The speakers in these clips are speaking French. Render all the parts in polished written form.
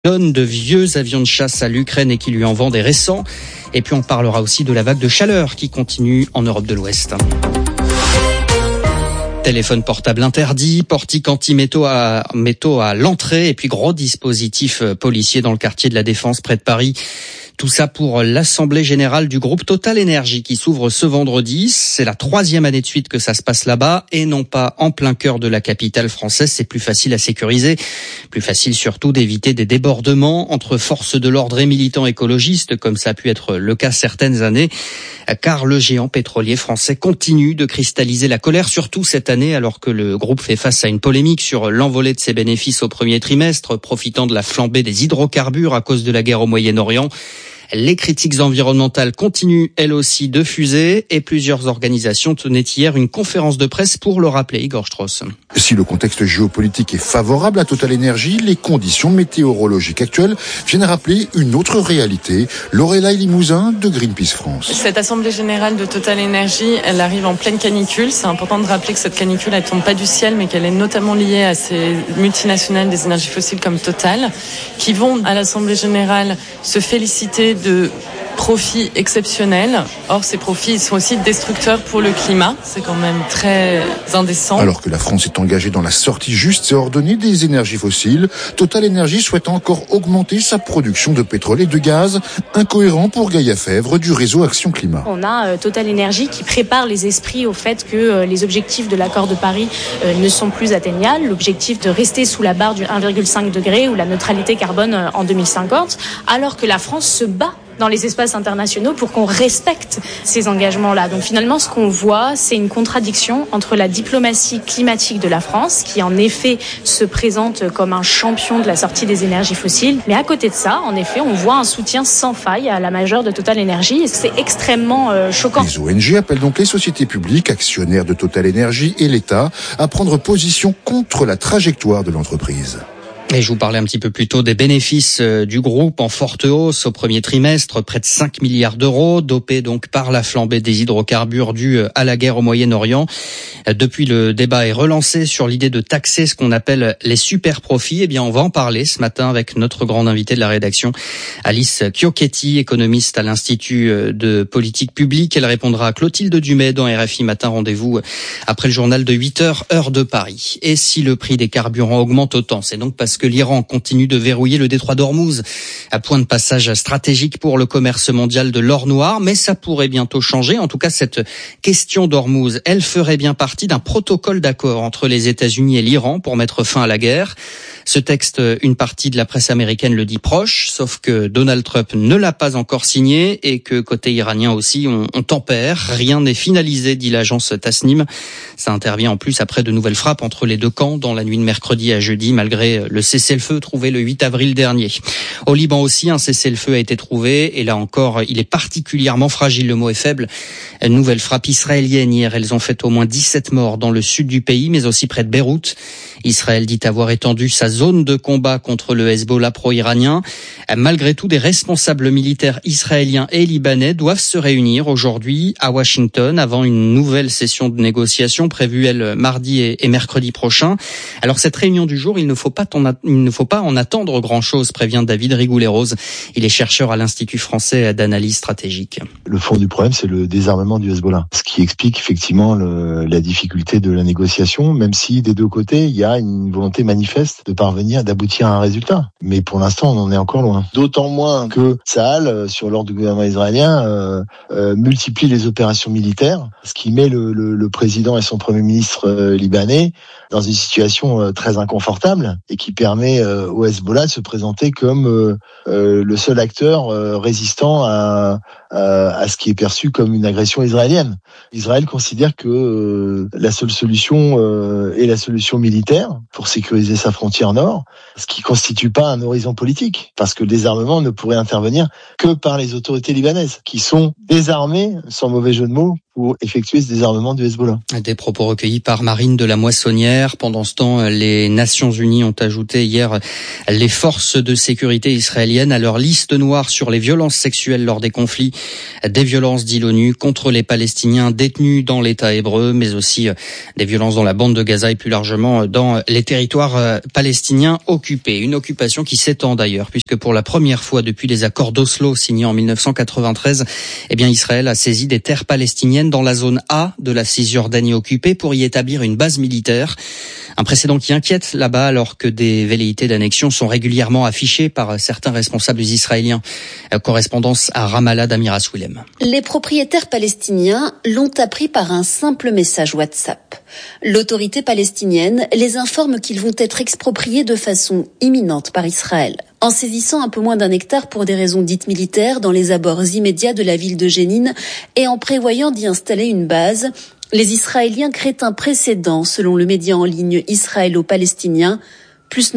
Donne de vieux avions de chasse à l'Ukraine et qui lui en vend des récents. Et puis on parlera aussi de la vague de chaleur qui continue en Europe de l'Ouest. Téléphone portable interdit, portique anti-métaux à l'entrée et puis gros dispositif policier dans le quartier de la Défense près de Paris. Tout ça pour l'Assemblée Générale du groupe Total Énergie qui s'ouvre ce vendredi. C'est la 3e année de suite que ça se passe là-bas et non pas en plein cœur de la capitale française. C'est plus facile à sécuriser, plus facile surtout d'éviter des débordements entre forces de l'ordre et militants écologistes comme ça a pu être le cas certaines années. Car le géant pétrolier français continue de cristalliser la colère, surtout cette année alors que le groupe fait face à une polémique sur l'envolée de ses bénéfices au premier trimestre, profitant de la flambée des hydrocarbures à cause de la guerre au Moyen-Orient. Les critiques environnementales continuent, elles aussi, de fuser et plusieurs organisations tenaient hier une conférence de presse pour le rappeler. Igor Strauss. Si le contexte géopolitique est favorable à Total Énergie, les conditions météorologiques actuelles viennent rappeler une autre réalité. Lorelai Limousin de Greenpeace France. Cette assemblée générale de Total Énergie, elle arrive en pleine canicule. C'est important de rappeler que cette canicule, elle tombe pas du ciel, mais qu'elle est notamment liée à ces multinationales des énergies fossiles comme Total, qui vont à l'assemblée générale se féliciter de profits exceptionnels. Or, ces profits sont aussi destructeurs pour le climat. C'est quand même très indécent. Alors que la France est engagée dans la sortie juste et ordonnée des énergies fossiles, Total Énergie souhaite encore augmenter sa production de pétrole et de gaz, incohérent pour Gaïa Fèvre du réseau Action Climat. On a Total Énergie qui prépare les esprits au fait que les objectifs de l'accord de Paris ne sont plus atteignables. L'objectif de rester sous la barre du 1,5 degré ou la neutralité carbone en 2050, alors que la France se bat dans les espaces internationaux pour qu'on respecte ces engagements-là. Donc finalement, ce qu'on voit, c'est une contradiction entre la diplomatie climatique de la France, qui en effet se présente comme un champion de la sortie des énergies fossiles. Mais à côté de ça, en effet, on voit un soutien sans faille à la majeure de Total Énergie. C'est extrêmement choquant. Les ONG appellent donc les sociétés publiques, actionnaires de Total Énergie et l'État, à prendre position contre la trajectoire de l'entreprise. Et je vous parlais un petit peu plus tôt des bénéfices du groupe en forte hausse au premier trimestre, près de 5 milliards d'euros, dopés donc par la flambée des hydrocarbures due à la guerre au Moyen-Orient. Depuis, le débat est relancé sur l'idée de taxer ce qu'on appelle les super profits. Eh bien, on va en parler ce matin avec notre grande invitée de la rédaction, Alice Chiocchetti, économiste à l'Institut de politique publique. Elle répondra à Clotilde Dumais dans RFI Matin. Rendez-vous après le journal de 8h, heure de Paris. Et si le prix des carburants augmente autant, c'est donc parce que l'Iran continue de verrouiller le détroit d'Ormuz, à point de passage stratégique pour le commerce mondial de l'or noir, mais ça pourrait bientôt changer. En tout cas, cette question d'Ormuz, elle ferait bien partie d'un protocole d'accord entre les États-Unis et l'Iran pour mettre fin à la guerre. Ce texte, une partie de la presse américaine le dit proche, sauf que Donald Trump ne l'a pas encore signé et que côté iranien aussi, on tempère. Rien n'est finalisé, dit l'agence Tasnim. Ça intervient en plus après de nouvelles frappes entre les deux camps dans la nuit de mercredi à jeudi, malgré le cessez-le-feu trouvé le 8 avril dernier. Au Liban aussi, un cessez-le-feu a été trouvé et là encore, il est particulièrement fragile. Le mot est faible. Nouvelle frappe israélienne hier. Elles ont fait au moins 17 morts dans le sud du pays, mais aussi près de Beyrouth. Israël dit avoir étendu sa zone de combat contre le Hezbollah pro-iranien. Malgré tout, des responsables militaires israéliens et libanais doivent se réunir aujourd'hui à Washington avant une nouvelle session de négociation prévue, elle, mardi et mercredi prochain. Alors cette réunion du jour, il ne faut pas en attendre grand-chose, prévient David Rigoulet-Rose. Il est chercheur à l'Institut français d'analyse stratégique. Le fond du problème, c'est le désarmement du Hezbollah. Ce qui explique effectivement la difficulté de la négociation, même si des deux côtés, il y a une volonté manifeste d'aboutir à un résultat. Mais pour l'instant, on en est encore loin. D'autant moins que Tsahal, sur l'ordre du gouvernement israélien, multiplie les opérations militaires, ce qui met le président et son premier ministre libanais dans une situation très inconfortable et qui permet au Hezbollah de se présenter comme le seul acteur résistant à ce qui est perçu comme une agression israélienne. Israël considère que la seule solution est la solution militaire pour sécuriser sa frontière nord, ce qui constitue pas un horizon politique, parce que le désarmement ne pourrait intervenir que par les autorités libanaises, qui sont désarmées, sans mauvais jeu de mots, pour effectuer ce désarmement du Hezbollah. Des propos recueillis par Marine de la Moissonnière. Pendant ce temps, les Nations Unies ont ajouté hier les forces de sécurité israéliennes à leur liste noire sur les violences sexuelles lors des conflits. Des violences, dit l'ONU, contre les Palestiniens détenus dans l'État hébreu, mais aussi des violences dans la bande de Gaza et plus largement dans les territoires palestiniens occupés. Une occupation qui s'étend d'ailleurs, puisque pour la première fois depuis les accords d'Oslo signés en 1993, Israël a saisi des terres palestiniennes dans la zone A de la Cisjordanie occupée pour y établir une base militaire. Un précédent qui inquiète là-bas alors que des velléités d'annexion sont régulièrement affichées par certains responsables israéliens. Correspondance à Ramallah d'Amira Swilem. Les propriétaires palestiniens l'ont appris par un simple message WhatsApp. L'autorité palestinienne les informe qu'ils vont être expropriés de façon imminente par Israël. En saisissant un peu moins d'1 hectare pour des raisons dites militaires dans les abords immédiats de la ville de Jénine et en prévoyant d'y installer une base, les Israéliens créent un précédent selon le média en ligne israélo-palestinien, plus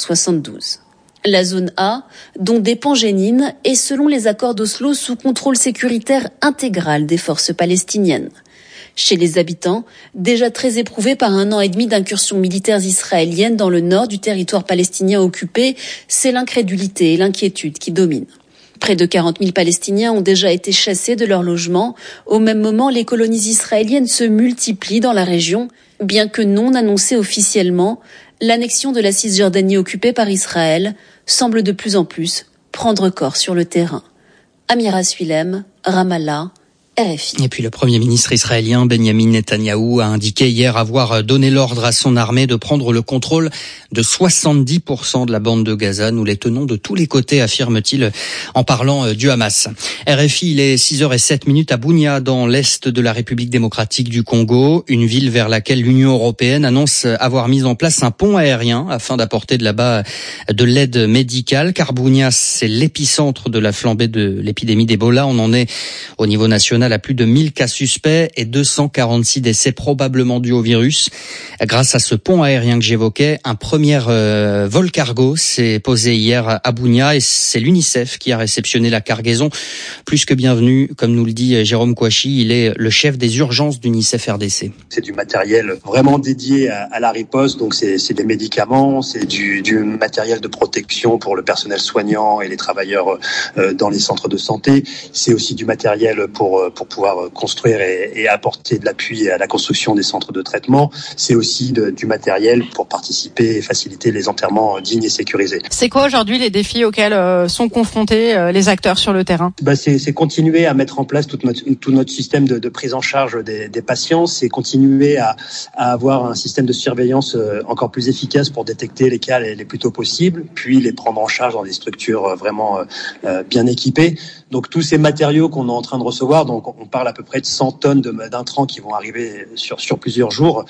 972. La zone A, dont dépend Jénine, est selon les accords d'Oslo sous contrôle sécuritaire intégral des forces palestiniennes. Chez les habitants, déjà très éprouvés par 1 an et demi d'incursions militaires israéliennes dans le nord du territoire palestinien occupé, c'est l'incrédulité et l'inquiétude qui dominent. Près de 40 000 Palestiniens ont déjà été chassés de leur logement. Au même moment, les colonies israéliennes se multiplient dans la région. Bien que non annoncée officiellement, l'annexion de la Cisjordanie occupée par Israël semble de plus en plus prendre corps sur le terrain. Amira Swilem, Ramallah, RFI. Et puis le Premier ministre israélien Benjamin Netanyahou a indiqué hier avoir donné l'ordre à son armée de prendre le contrôle de 70% de la bande de Gaza. Nous les tenons de tous les côtés, affirme-t-il en parlant du Hamas. RFI, il est 6h07 à Bunia, dans l'est de la République démocratique du Congo, une ville vers laquelle l'Union européenne annonce avoir mis en place un pont aérien afin d'apporter de là-bas de l'aide médicale, car Bunia, c'est l'épicentre de la flambée de l'épidémie d'Ebola. On en est au niveau national à plus de 1000 cas suspects et 246 décès probablement dus au virus. Grâce à ce pont aérien que j'évoquais, un premier vol cargo s'est posé hier à Bunia et c'est l'UNICEF qui a réceptionné la cargaison. Plus que bienvenue, comme nous le dit Jérôme Kouachi, il est le chef des urgences d'UNICEF RDC. C'est du matériel vraiment dédié à la riposte, donc c'est des médicaments, c'est du matériel de protection pour le personnel soignant et les travailleurs dans les centres de santé. C'est aussi du matériel pour pouvoir construire et apporter de l'appui à la construction des centres de traitement. C'est aussi du matériel pour participer et faciliter les enterrements dignes et sécurisés. C'est quoi aujourd'hui les défis auxquels sont confrontés les acteurs sur le terrain ? C'est continuer à mettre en place tout notre système de prise en charge des patients, c'est continuer à avoir un système de surveillance encore plus efficace pour détecter les cas les plus tôt possible, puis les prendre en charge dans des structures vraiment bien équipées. Donc tous ces matériaux qu'on est en train de recevoir, donc on parle à peu près de 100 tonnes d'intrants qui vont arriver sur plusieurs jours.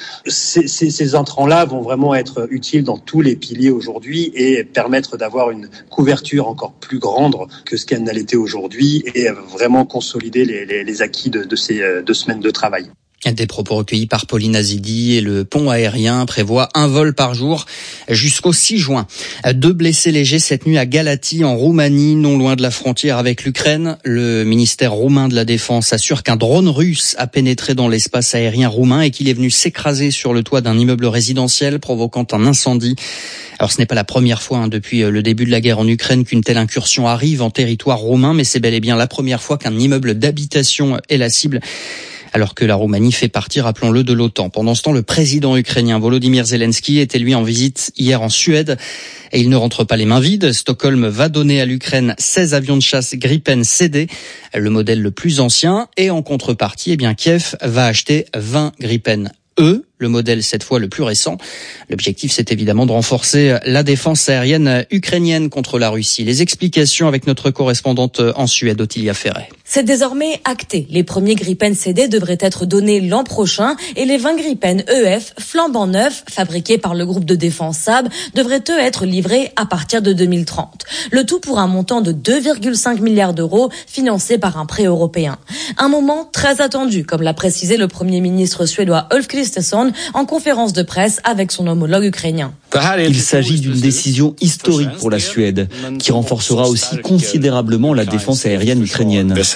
Ces intrants-là vont vraiment être utiles dans tous les piliers aujourd'hui et permettre d'avoir une couverture encore plus grande que ce qu'elle n'a été aujourd'hui et vraiment consolider les acquis de ces 2 semaines de travail. Des propos recueillis par Pauline Azidi et le pont aérien prévoit un vol par jour jusqu'au 6 juin. 2 blessés légers cette nuit à Galați, en Roumanie, non loin de la frontière avec l'Ukraine. Le ministère roumain de la Défense assure qu'un drone russe a pénétré dans l'espace aérien roumain et qu'il est venu s'écraser sur le toit d'un immeuble résidentiel, provoquant un incendie. Alors ce n'est pas la première fois depuis le début de la guerre en Ukraine qu'une telle incursion arrive en territoire roumain, mais c'est bel et bien la première fois qu'un immeuble d'habitation est la cible, alors que la Roumanie fait partie, rappelons-le, de l'OTAN. Pendant ce temps, le président ukrainien Volodymyr Zelensky était lui en visite hier en Suède et il ne rentre pas les mains vides. Stockholm va donner à l'Ukraine 16 avions de chasse Gripen CD, le modèle le plus ancien, et en contrepartie, Kiev va acheter 20 Gripen E, le modèle cette fois le plus récent. L'objectif, c'est évidemment de renforcer la défense aérienne ukrainienne contre la Russie. Les explications avec notre correspondante en Suède, Ottilia Ferret. C'est désormais acté. Les premiers Gripen CD devraient être donnés l'an prochain et les 20 Gripen EF flambant neufs, fabriqués par le groupe de défense Saab, devraient eux être livrés à partir de 2030. Le tout pour un montant de 2,5 milliards d'euros financé par un prêt européen. Un moment très attendu, comme l'a précisé le Premier ministre suédois Ulf Kristersson en conférence de presse avec son homologue ukrainien. Il s'agit d'une décision historique pour la Suède, qui renforcera aussi considérablement la défense aérienne ukrainienne.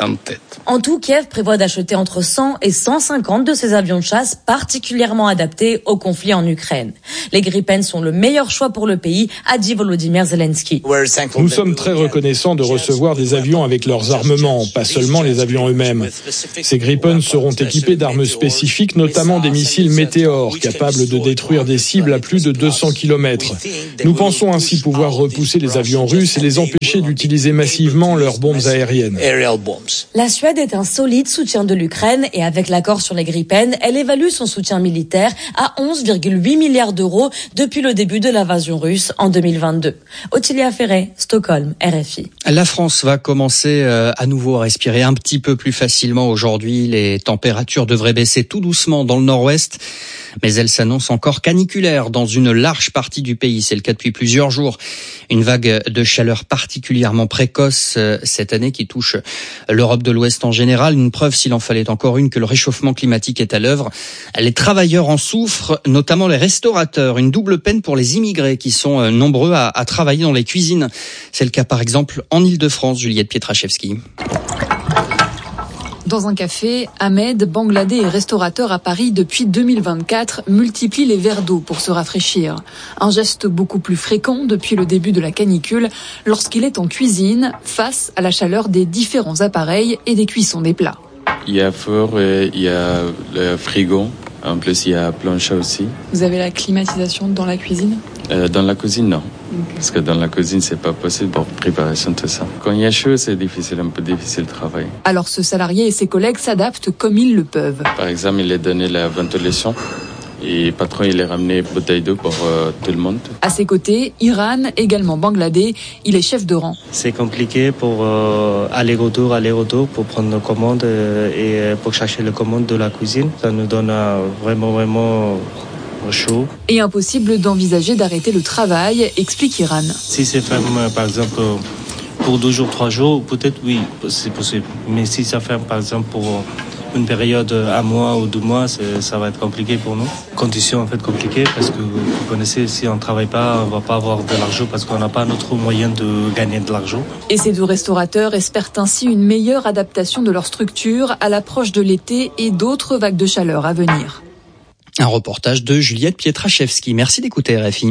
en tête. En tout, Kiev prévoit d'acheter entre 100 et 150 de ces avions de chasse particulièrement adaptés au conflit en Ukraine. Les Gripen sont le meilleur choix pour le pays, a dit Volodymyr Zelensky. Nous sommes très reconnaissants de recevoir des avions avec leurs armements, pas seulement les avions eux-mêmes. Ces Gripen seront équipés d'armes spécifiques, notamment des missiles Météor, capables de détruire des cibles à plus de 200 km. Nous pensons ainsi pouvoir repousser les avions russes et les empêcher d'utiliser massivement leurs bombes aériennes. La Suède est un solide soutien de l'Ukraine et avec l'accord sur les Gripen, elle évalue son soutien militaire à 11,8 milliards d'euros depuis le début de l'invasion russe en 2022. Ottilia Ferret, Stockholm, RFI. La France va commencer à nouveau à respirer un petit peu plus facilement aujourd'hui. Les températures devraient baisser tout doucement dans le nord-ouest, mais elles s'annoncent encore caniculaires dans une large partie du pays. C'est le cas depuis plusieurs jours. Une vague de chaleur particulièrement précoce cette année qui touche l'Europe de l'Ouest en général. Une preuve, s'il en fallait encore une, que le réchauffement climatique est à l'œuvre. Les travailleurs en souffrent, notamment les restaurateurs. Une double peine pour les immigrés qui sont nombreux à travailler dans les cuisines. C'est le cas par exemple en Île-de-France, Juliette Pietraszewski. Dans un café, Ahmed, bangladais et restaurateur à Paris depuis 2024, multiplie les verres d'eau pour se rafraîchir. Un geste beaucoup plus fréquent depuis le début de la canicule, lorsqu'il est en cuisine, face à la chaleur des différents appareils et des cuissons des plats. Il y a four et il y a le frigo. En plus, il y a plancha aussi. Vous avez la climatisation dans la cuisine ? Dans la cuisine, non. Parce que dans la cuisine, c'est pas possible pour préparation, tout ça. Quand il y a chaud, c'est difficile, un peu difficile de travailler. Alors ce salarié et ses collègues s'adaptent comme ils le peuvent. Par exemple, il est donné la ventilation. Et le patron, il est ramené bouteille d'eau pour tout le monde. À ses côtés, Iran, également bangladais, il est chef de rang. C'est compliqué pour aller-retour pour prendre nos commandes et pour chercher les commandes de la cuisine. Ça nous donne vraiment chaud. Et impossible d'envisager d'arrêter le travail, explique Iran. Si c'est ferme, par exemple, pour 2 jours, 3 jours, peut-être oui, c'est possible. Mais si ça ferme, par exemple, pour une période, 1 mois ou 2 mois, ça va être compliqué pour nous. Conditions en fait compliquées parce que vous connaissez, si on ne travaille pas, on ne va pas avoir de l'argent parce qu'on n'a pas notre moyen de gagner de l'argent. Et ces 2 restaurateurs espèrent ainsi une meilleure adaptation de leur structure à l'approche de l'été et d'autres vagues de chaleur à venir. Un reportage de Juliette Pietraszewski. Merci d'écouter RFI.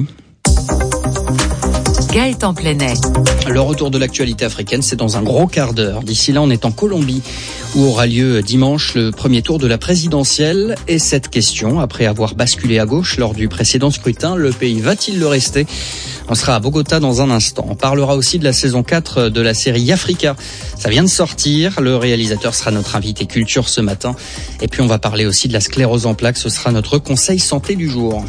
Gaëtan Plenet. Le retour de l'actualité africaine, c'est dans un gros quart d'heure. D'ici là, on est en Colombie, où aura lieu dimanche le premier tour de la présidentielle. Et cette question, après avoir basculé à gauche lors du précédent scrutin, le pays va-t-il le rester ? On sera à Bogota dans un instant. On parlera aussi de la saison 4 de la série Africa. Ça vient de sortir. Le réalisateur sera notre invité culture ce matin. Et puis on va parler aussi de la sclérose en plaques. Ce sera notre conseil santé du jour.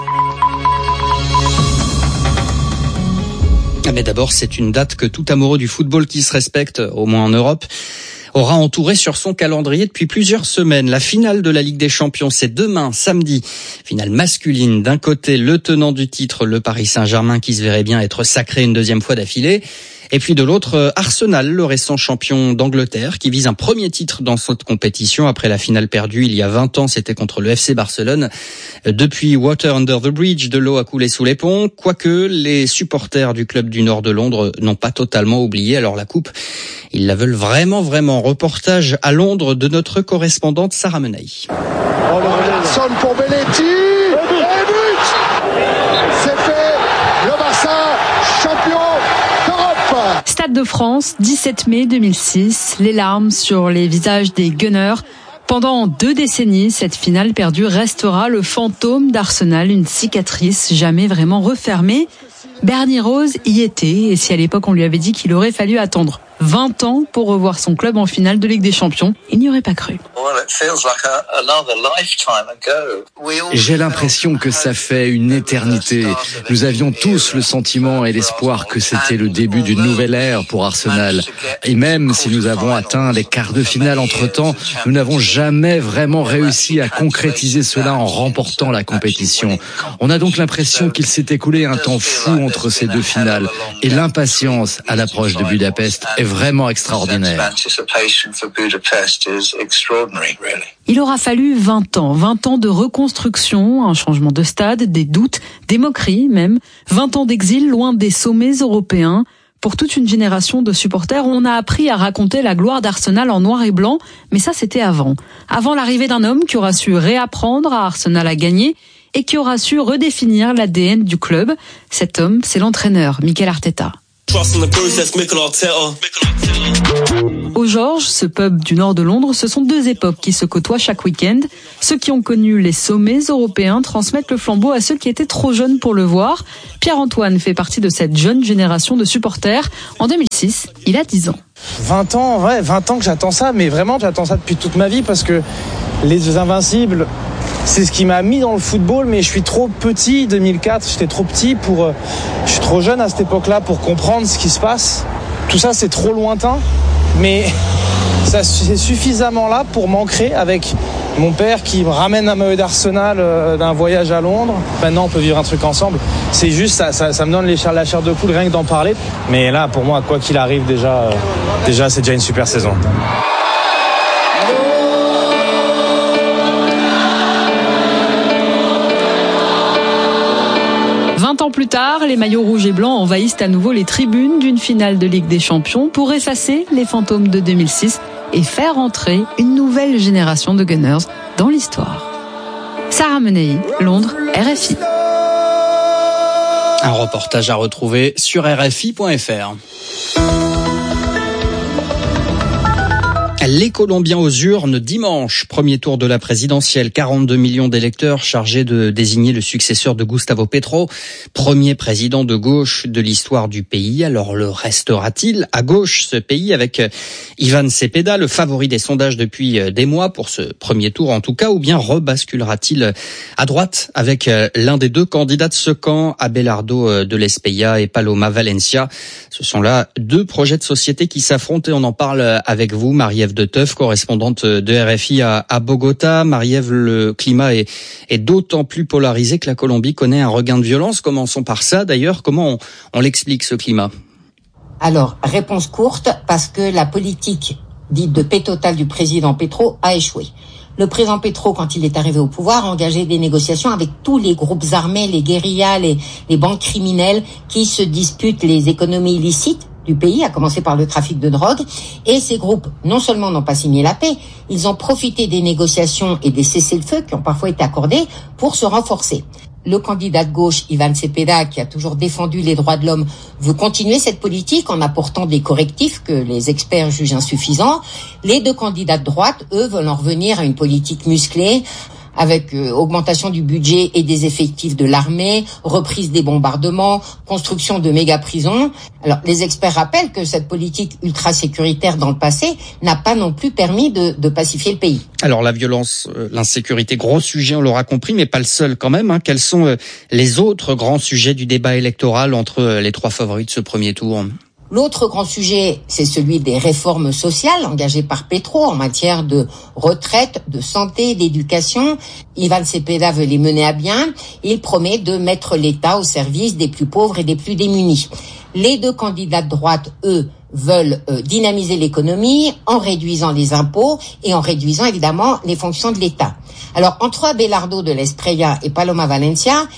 Mais d'abord, c'est une date que tout amoureux du football qui se respecte, au moins en Europe, aura entouré sur son calendrier depuis plusieurs semaines. La finale de la Ligue des Champions, c'est demain, samedi. Finale masculine. D'un côté, le tenant du titre, le Paris Saint-Germain, qui se verrait bien être sacré une 2e fois d'affilée. Et puis de l'autre, Arsenal, le récent champion d'Angleterre, qui vise un premier titre dans cette compétition après la finale perdue il y a 20 ans, c'était contre le FC Barcelone. Depuis Water Under the Bridge, de l'eau a coulé sous les ponts, quoique les supporters du club du nord de Londres n'ont pas totalement oublié. Alors la coupe, ils la veulent vraiment. Reportage à Londres de notre correspondante Sarah Menay. Oh, le Anderson pour Belletti. Et but. C'est fait. Le Barça, champion d'Europe. Stade de France, 17 mai 2006. Les larmes sur les visages des Gunners. Pendant 2 décennies, cette finale perdue restera le fantôme d'Arsenal, une cicatrice jamais vraiment refermée. Bernie Rose y était, et si à l'époque on lui avait dit qu'il aurait fallu attendre 20 ans pour revoir son club en finale de Ligue des Champions, il n'y aurait pas cru. J'ai l'impression que ça fait une éternité. Nous avions tous le sentiment et l'espoir que c'était le début d'une nouvelle ère pour Arsenal. Et même si nous avons atteint les quarts de finale entre-temps, nous n'avons jamais vraiment réussi à concrétiser cela en remportant la compétition. On a donc l'impression qu'il s'est écoulé un temps fou entre ces 2 finales. Et l'impatience à l'approche de Budapest est vraiment extraordinaire. Il aura fallu 20 ans de reconstruction, un changement de stade, des doutes, des moqueries même, 20 ans d'exil loin des sommets européens. Pour toute une génération de supporters, on a appris à raconter la gloire d'Arsenal en noir et blanc, mais ça c'était avant. Avant l'arrivée d'un homme qui aura su réapprendre à Arsenal à gagner et qui aura su redéfinir l'ADN du club. Cet homme, c'est l'entraîneur Mikel Arteta. Au George, ce pub du nord de Londres, ce sont deux époques qui se côtoient chaque week-end. Ceux qui ont connu les sommets européens transmettent le flambeau à ceux qui étaient trop jeunes pour le voir. Pierre-Antoine fait partie de cette jeune génération de supporters. En 2006, il a 10 ans. 20 ans que j'attends ça, mais vraiment j'attends ça depuis toute ma vie parce que les Invincibles, c'est ce qui m'a mis dans le football, mais je suis trop petit, 2004, j'étais trop petit je suis trop jeune à cette époque-là pour comprendre ce qui se passe. Tout ça, c'est trop lointain, mais ça, c'est suffisamment là pour m'ancrer avec mon père qui me ramène un maillot d'Arsenal d'un voyage à Londres. Maintenant, on peut vivre un truc ensemble. C'est juste, ça me donne la chair de poule rien que d'en parler. Mais là, pour moi, quoi qu'il arrive, déjà, c'est déjà une super saison. 20 ans plus tard, les maillots rouges et blancs envahissent à nouveau les tribunes d'une finale de Ligue des Champions pour effacer les fantômes de 2006 et faire entrer une nouvelle génération de Gunners dans l'histoire. Sarah Menei, Londres, RFI. Un reportage à retrouver sur RFI.fr. Les Colombiens aux urnes dimanche, premier tour de la présidentielle, 42 millions d'électeurs chargés de désigner le successeur de Gustavo Petro, premier président de gauche de l'histoire du pays. Alors le restera-t-il à gauche ce pays avec Iván Cepeda, le favori des sondages depuis des mois pour ce premier tour en tout cas, ou bien rebasculera-t-il à droite avec l'un des deux candidats de ce camp, Abelardo de l'Espeya et Paloma Valencia. Ce sont là deux projets de société qui s'affrontent et on en parle avec vous, Marie-Ève de Teuf, correspondante de RFI à Bogota. Marie-Ève, le climat est d'autant plus polarisé que la Colombie connaît un regain de violence. Commençons par ça d'ailleurs. Comment on l'explique ce climat ? Alors, réponse courte, parce que la politique dite de paix totale du président Petro a échoué. Le président Petro, quand il est arrivé au pouvoir, a engagé des négociations avec tous les groupes armés, les guérillas, les banques criminelles qui se disputent les économies illicites du pays, à commencer par le trafic de drogue. Et ces groupes, non seulement n'ont pas signé la paix, ils ont profité des négociations et des cessez-le-feu qui ont parfois été accordés pour se renforcer. Le candidat de gauche, Iván Cepeda, qui a toujours défendu les droits de l'homme, veut continuer cette politique en apportant des correctifs que les experts jugent insuffisants. Les deux candidats de droite, eux, veulent en revenir à une politique musclée, avec augmentation du budget et des effectifs de l'armée, reprise des bombardements, construction de méga-prisons. Alors, les experts rappellent que cette politique ultra-sécuritaire dans le passé n'a pas non plus permis de pacifier le pays. Alors, la violence, l'insécurité, gros sujet, on l'aura compris, mais pas le seul quand même. Quels sont les autres grands sujets du débat électoral entre les trois favoris de ce premier tour ? L'autre grand sujet, c'est celui des réformes sociales engagées par Petro en matière de retraite, de santé, d'éducation. Iván Cepeda veut les mener à bien. Il promet de mettre l'État au service des plus pauvres et des plus démunis. Les deux candidats de droite, eux, veulent dynamiser l'économie en réduisant les impôts et en réduisant évidemment les fonctions de l'État. Alors, entre Abelardo de l'Espeya et Paloma Valencia,